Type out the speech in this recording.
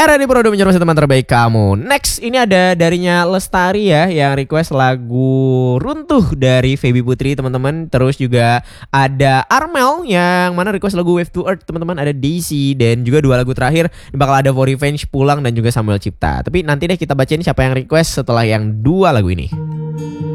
Era di Prodo menjadi teman terbaik kamu. Next, ini ada darinya Lestari ya, yang request lagu Runtuh dari Feby Putri teman-teman. Terus juga ada Armel yang mana request lagu Wave to Earth teman-teman. Ada Daisy dan juga 2 lagu terakhir bakal ada For Revenge, Pulang dan juga Samuel Cipta. Tapi nanti deh kita bacain siapa yang request setelah yang 2 lagu ini.